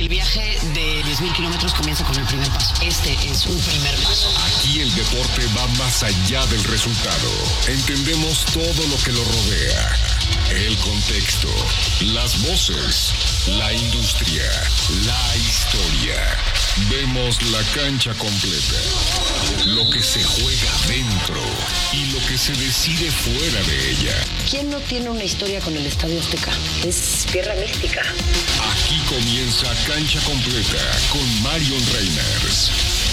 viaje de 10,000 kilómetros comienza con el primer paso. Este es un primer paso. Aquí el deporte va más allá del resultado. Entendemos todo lo que lo rodea. El contexto, las voces, la industria, la historia. Vemos la cancha completa. Lo que se juega dentro y lo que se decide fuera de ella. ¿Quién no tiene una historia con el Estadio Azteca? Es tierra mística. Aquí comienza Cancha Completa con Marion Reimers.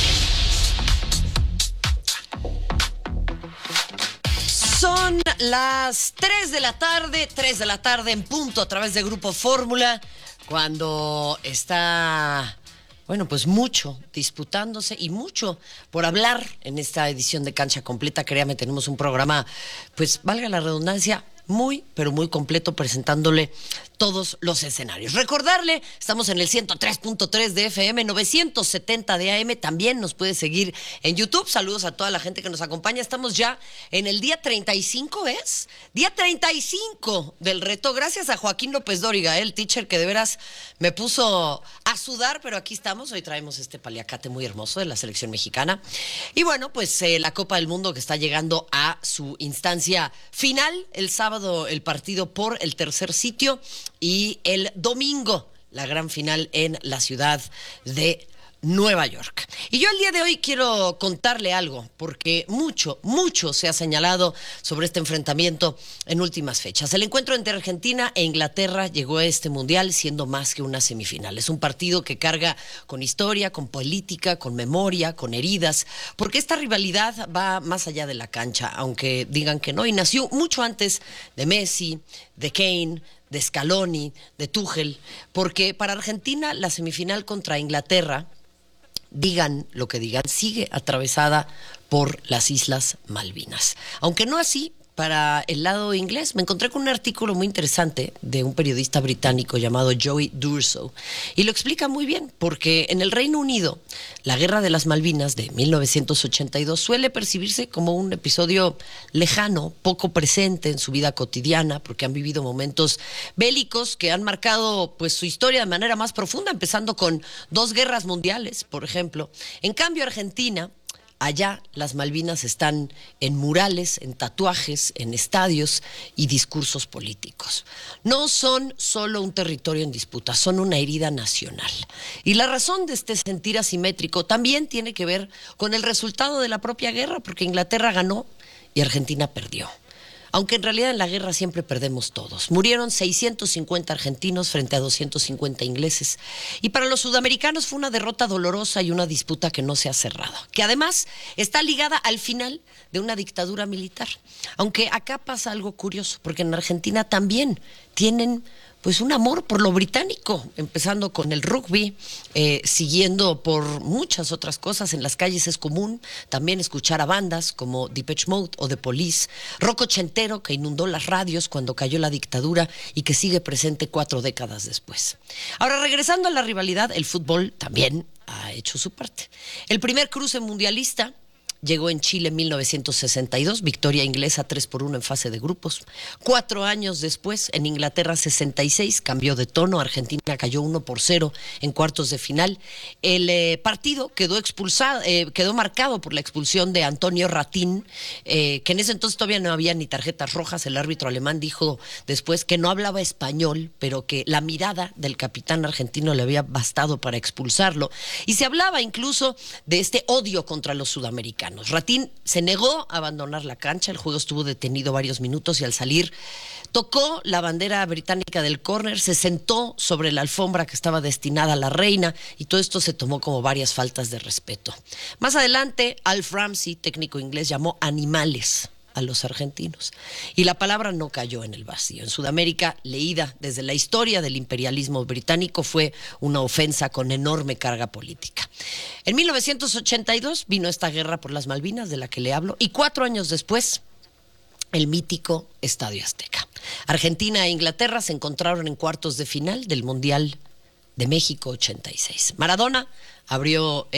Son las 3 de la tarde en punto a través de Grupo Fórmula, cuando está, bueno, pues mucho disputándose y mucho por hablar en esta edición de Cancha Completa. Créame, tenemos un programa, pues valga la redundancia, muy, pero muy completo, presentándole todos los escenarios. Recordarle, estamos en el 103.3 de FM, 970 de AM, también nos puede seguir en YouTube. Saludos a toda la gente que nos acompaña. Estamos ya en el día 35, ¿es? Día 35 del reto, gracias a Joaquín López Dóriga, el teacher que de veras me puso a sudar, pero aquí estamos. Hoy traemos este paliacate muy hermoso de la selección mexicana. Y bueno, pues la Copa del Mundo que está llegando a su instancia final. El sábado el partido por el tercer sitio y el domingo la gran final en la ciudad de Nueva York. Y yo el día de hoy quiero contarle algo, porque mucho se ha señalado sobre este enfrentamiento en últimas fechas. El encuentro entre Argentina e Inglaterra llegó a este mundial siendo más que una semifinal. Es un partido que carga con historia, con política, con memoria, con heridas, porque esta rivalidad va más allá de la cancha, aunque digan que no, y nació mucho antes de Messi, de Kane, de Scaloni, de Tuchel, porque para Argentina la semifinal contra Inglaterra, digan lo que digan, sigue atravesada por las Islas Malvinas. Aunque no así para el lado inglés. Me encontré con un artículo muy interesante de un periodista británico llamado Joey Durso, y lo explica muy bien, porque en el Reino Unido la Guerra de las Malvinas de 1982 suele percibirse como un episodio lejano, poco presente en su vida cotidiana, porque han vivido momentos bélicos que han marcado pues su historia de manera más profunda, empezando con 2 guerras mundiales, por ejemplo. En cambio, Argentina, allá las Malvinas están en murales, en tatuajes, en estadios y discursos políticos. No son solo un territorio en disputa, son una herida nacional. Y la razón de este sentir asimétrico también tiene que ver con el resultado de la propia guerra, porque Inglaterra ganó y Argentina perdió. Aunque en realidad en la guerra siempre perdemos todos. Murieron 650 argentinos frente a 250 ingleses. Y para los sudamericanos fue una derrota dolorosa y una disputa que no se ha cerrado, que además está ligada al final de una dictadura militar. Aunque acá pasa algo curioso, porque en Argentina también tienen pues un amor por lo británico, empezando con el rugby, siguiendo por muchas otras cosas. En las calles es común también escuchar a bandas como Depeche Mode o The Police, rock ochentero que inundó las radios cuando cayó la dictadura y que sigue presente 4 décadas después. Ahora, regresando a la rivalidad, el fútbol también ha hecho su parte. El primer cruce mundialista llegó en Chile en 1962, victoria inglesa 3-1 en fase de grupos. 4 años después, en Inglaterra 66, cambió de tono, Argentina cayó 1-0 en cuartos de final. El partido quedó marcado por la expulsión de Antonio Ratín, que en ese entonces todavía no había ni tarjetas rojas. El árbitro alemán dijo después que no hablaba español, pero que la mirada del capitán argentino le había bastado para expulsarlo. Y se hablaba incluso de este odio contra los sudamericanos. Ratín se negó a abandonar la cancha, el juego estuvo detenido varios minutos y al salir tocó la bandera británica del córner, se sentó sobre la alfombra que estaba destinada a la reina y todo esto se tomó como varias faltas de respeto. Más adelante, Alf Ramsey, técnico inglés, llamó animales a los argentinos. Y la palabra no cayó en el vacío. En Sudamérica, leída desde la historia del imperialismo británico, fue una ofensa con enorme carga política. En 1982 vino esta guerra por las Malvinas de la que le hablo, y 4 años después, el mítico Estadio Azteca. Argentina e Inglaterra se encontraron en cuartos de final del Mundial de México 86. Maradona abrió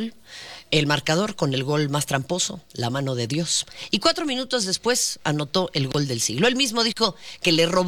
el marcador con el gol más tramposo, la mano de Dios. Y 4 minutos después anotó el gol del siglo. Él mismo dijo que le robó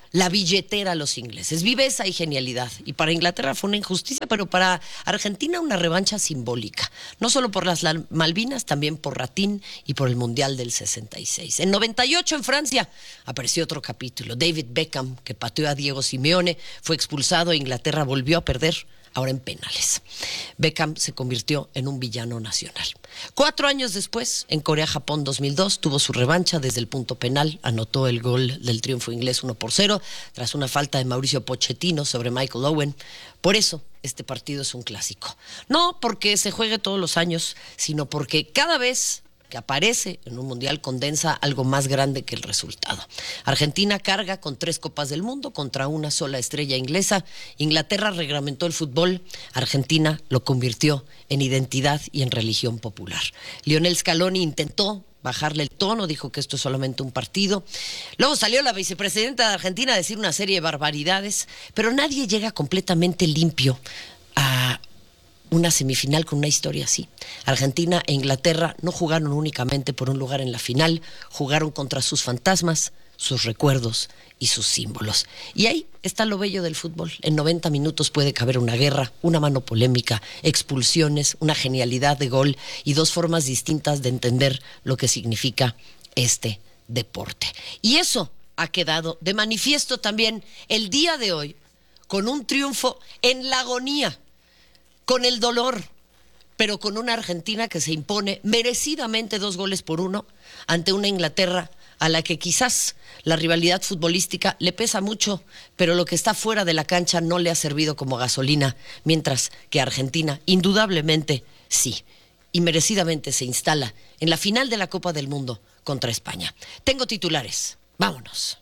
la billetera a los ingleses. Viveza y genialidad. Y para Inglaterra fue una injusticia, pero para Argentina una revancha simbólica. No solo por las Malvinas, también por Ratín y por el Mundial del 66. En 98 en Francia apareció otro capítulo. David Beckham, que pateó a Diego Simeone, fue expulsado e Inglaterra volvió a perder, ahora en penales. Beckham se convirtió en un villano nacional. 4 años después, en Corea-Japón 2002, tuvo su revancha desde el punto penal, anotó el gol del triunfo inglés 1-0, tras una falta de Mauricio Pochettino sobre Michael Owen. Por eso, este partido es un clásico. No porque se juegue todos los años, sino porque cada vez que aparece en un mundial condensa algo más grande que el resultado. Argentina carga con 3 Copas del Mundo contra una sola estrella inglesa. Inglaterra reglamentó el fútbol. Argentina lo convirtió en identidad y en religión popular. Lionel Scaloni intentó bajarle el tono, dijo que esto es solamente un partido. Luego salió la vicepresidenta de Argentina a decir una serie de barbaridades, pero nadie llega completamente limpio a una semifinal con una historia así. Argentina e Inglaterra no jugaron únicamente por un lugar en la final, jugaron contra sus fantasmas, sus recuerdos y sus símbolos. Y ahí está lo bello del fútbol. En 90 minutos puede caber una guerra, una mano polémica, expulsiones, una genialidad de gol y 2 formas distintas de entender lo que significa este deporte. Y eso ha quedado de manifiesto también el día de hoy con un triunfo en la agonía, con el dolor, pero con una Argentina que se impone merecidamente 2-1 ante una Inglaterra a la que quizás la rivalidad futbolística le pesa mucho, pero lo que está fuera de la cancha no le ha servido como gasolina, mientras que Argentina indudablemente sí, y merecidamente se instala en la final de la Copa del Mundo contra España. Tengo titulares, vámonos.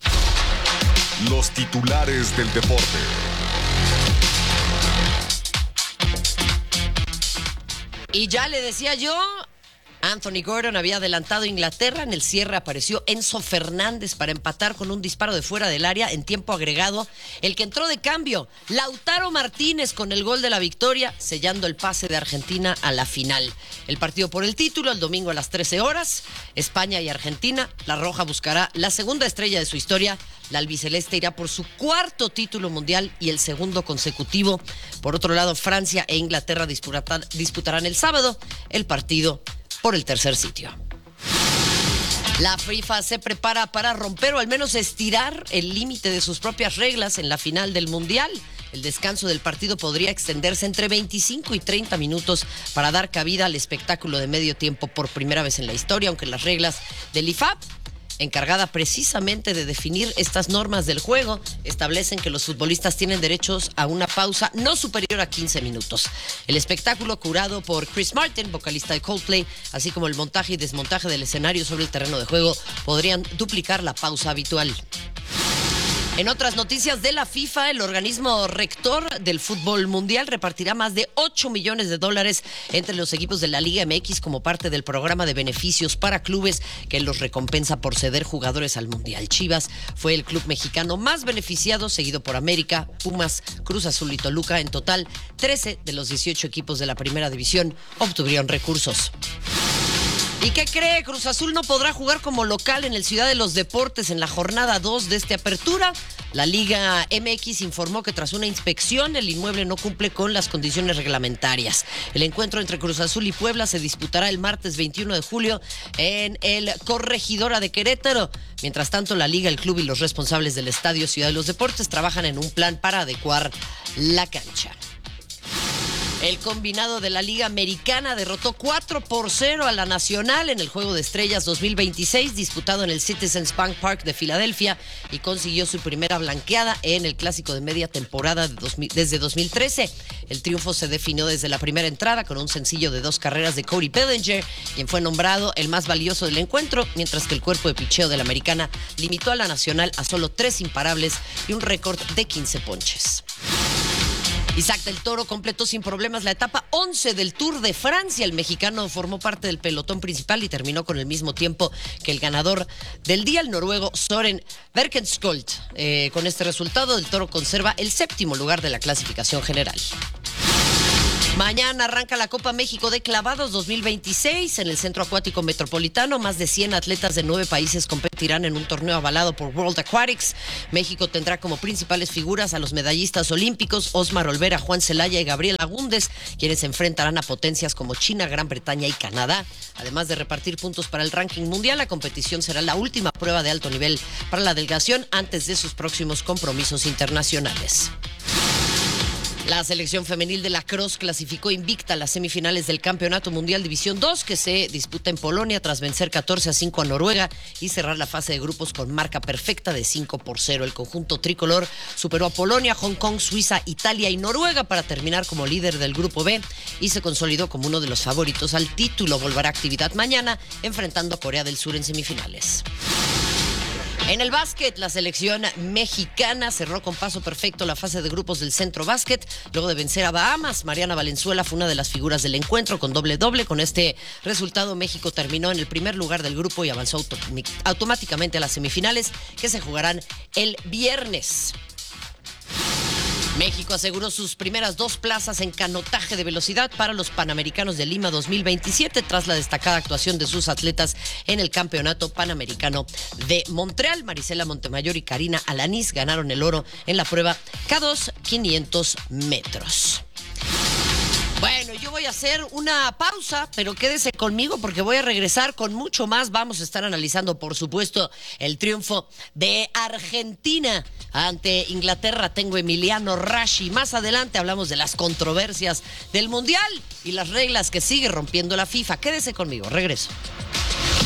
Los titulares del deporte. Y ya le decía yo, Anthony Gordon había adelantado a Inglaterra. En el cierre apareció Enzo Fernández para empatar con un disparo de fuera del área en tiempo agregado. El que entró de cambio, Lautaro Martínez, con el gol de la victoria, sellando el pase de Argentina a la final. El partido por el título, el domingo a las 13 horas. España y Argentina. La Roja buscará la segunda estrella de su historia. La albiceleste irá por su 4º título mundial y el 2º consecutivo. Por otro lado, Francia e Inglaterra disputarán el sábado el partido por el 3er sitio. La FIFA se prepara para romper o al menos estirar el límite de sus propias reglas en la final del Mundial. El descanso del partido podría extenderse entre 25 y 30 minutos para dar cabida al espectáculo de medio tiempo por primera vez en la historia, aunque las reglas del IFAB, encargada precisamente de definir estas normas del juego, establecen que los futbolistas tienen derechos a una pausa no superior a 15 minutos. El espectáculo, curado por Chris Martin, vocalista de Coldplay, así como el montaje y desmontaje del escenario sobre el terreno de juego, podrían duplicar la pausa habitual. En otras noticias de la FIFA, el organismo rector del fútbol mundial repartirá más de $8 millones entre los equipos de la Liga MX como parte del programa de beneficios para clubes que los recompensa por ceder jugadores al mundial. Chivas fue el club mexicano más beneficiado, seguido por América, Pumas, Cruz Azul y Toluca. En total, 13 de los 18 equipos de la primera división obtuvieron recursos. ¿Y qué cree? Cruz Azul no podrá jugar como local en el Ciudad de los Deportes en la jornada 2 de esta apertura. La Liga MX informó que tras una inspección el inmueble no cumple con las condiciones reglamentarias. El encuentro entre Cruz Azul y Puebla se disputará el martes 21 de julio en el Corregidora de Querétaro. Mientras tanto, la Liga, el club y los responsables del Estadio Ciudad de los Deportes trabajan en un plan para adecuar la cancha. El combinado de la Liga Americana derrotó 4-0 a la Nacional en el Juego de Estrellas 2026, disputado en el Citizens Bank Park de Filadelfia, y consiguió su primera blanqueada en el clásico de media temporada desde 2013. El triunfo se definió desde la primera entrada con un sencillo de 2 carreras de Cody Bellinger, quien fue nombrado el más valioso del encuentro, mientras que el cuerpo de picheo de la Americana limitó a la Nacional a solo 3 imparables y un récord de 15 ponches. Isaac del Toro completó sin problemas la etapa 11 del Tour de Francia. El mexicano formó parte del pelotón principal y terminó con el mismo tiempo que el ganador del día, el noruego Søren Berkenskold. Con este resultado, del Toro conserva el 7º lugar de la clasificación general. Mañana arranca la Copa México de Clavados 2026 en el Centro Acuático Metropolitano. Más de 100 atletas de 9 países competirán en un torneo avalado por World Aquatics. México tendrá como principales figuras a los medallistas olímpicos Osmar Olvera, Juan Celaya y Gabriel Agúndez, quienes se enfrentarán a potencias como China, Gran Bretaña y Canadá. Además de repartir puntos para el ranking mundial, la competición será la última prueba de alto nivel para la delegación antes de sus próximos compromisos internacionales. La selección femenil de lacrosse clasificó invicta a las semifinales del Campeonato Mundial División 2 que se disputa en Polonia tras vencer 14-5 a Noruega y cerrar la fase de grupos con marca perfecta de 5-0. El conjunto tricolor superó a Polonia, Hong Kong, Suiza, Italia y Noruega para terminar como líder del grupo B y se consolidó como uno de los favoritos al título. Volverá a actividad mañana enfrentando a Corea del Sur en semifinales. En el básquet, la selección mexicana cerró con paso perfecto la fase de grupos del Centro Básquet. Luego de vencer a Bahamas, Mariana Valenzuela fue una de las figuras del encuentro con doble-doble. Con este resultado, México terminó en el primer lugar del grupo y avanzó automáticamente a las semifinales que se jugarán el viernes. México aseguró sus primeras 2 plazas en canotaje de velocidad para los Panamericanos de Lima 2027 tras la destacada actuación de sus atletas en el Campeonato Panamericano de Montreal. Marisela Montemayor y Karina Alanís ganaron el oro en la prueba K2 500 metros. Bueno, yo voy a hacer una pausa, pero quédese conmigo porque voy a regresar con mucho más. Vamos a estar analizando, por supuesto, el triunfo de Argentina ante Inglaterra. Tengo Emiliano Rashi. Más adelante hablamos de las controversias del Mundial y las reglas que sigue rompiendo la FIFA. Quédese conmigo, regreso.